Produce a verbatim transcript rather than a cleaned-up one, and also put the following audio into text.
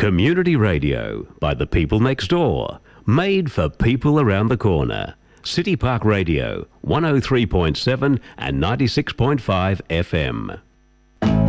Community radio by the people next door. Made for people around the corner. City Park Radio, one oh three point seven and ninety-six point five F M.